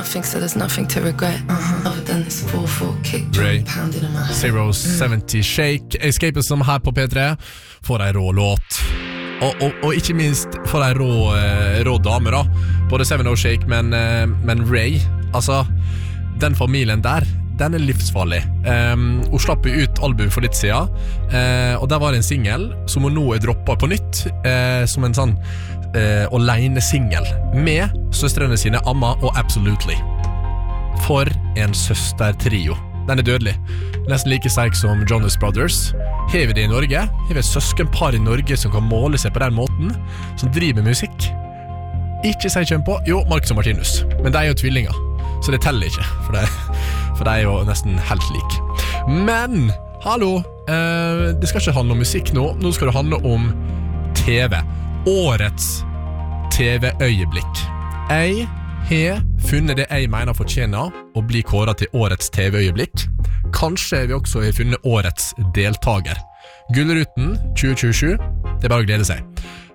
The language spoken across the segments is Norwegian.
nothing, so there's nothing to regret. Other than this 4-4 kick Ray. pounded in my head. 070 Shake. Escapism her på P3 får ei rå låt. Og ikke minst får ei rå dame da. Både 70 Shake, men Ray, altså, den familien der, den livsfarlig. Hun slapp ut album for litt siden, og der var det en single som hun nå droppet på nytt, som en sånn alene single med søstrene sine Amma og Absolutely. For en søstertrio. Den dødelig. Nesten like sterk som Jonas Brothers. Hever det i Norge. Hever et søskenpar i Norge som kan måle seg på den måten, som driver med musikk. Ikke si kjønn på. Jo, Marcus og Martinus. Men de jo tvillinger, så det teller ikke, for de jo nesten helt lik. Men, hallo, det skal ikke handle om musikk nå. Nå skal det handle om TV. Årets TV-øyeblikk. Jeg har funnet det jeg mener fortjener å bli kåret til årets TV-øyeblikk. Kanskje vi også har funnet årets deltager. Gullruten 2027, det bare å glede seg.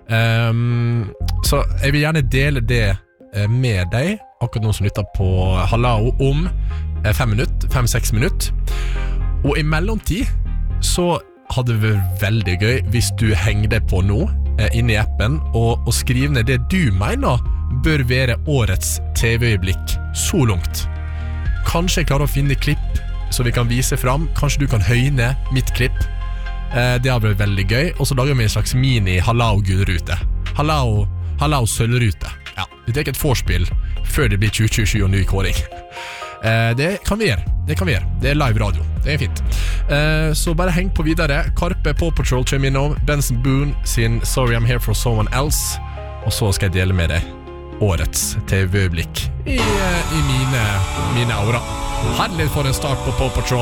Så jeg vil gjerne dele det med deg, akkurat noen som lytter på Halao, om 5-6 minutter. Og i mellomtid så hadde det vært veldig gøy hvis du hengde på nå inne i appen og skriv ned det du mener bør være årets TV-øyeblikk så langt. Kanskje jeg klarer å finne klipp så vi kan vise fram. Kanskje du kan høyne mitt klipp. Det har vært veldig gøy. Og så lager vi en slags mini-Halao-gullrute. Halao sølvrute. Ja, vi tar et forspill før det blir 2027 og ny kåring. Det kan vi gjøre. Det live radio. Det fint. Så bare heng på videre. Karpe, Paw Patrol kommer innom. Benson Boone sin Sorry I'm Here For Someone Else. Og så skal jeg dele med deg årets TV-øyeblikk i mine aura. Herlig for en start på Paw Patrol.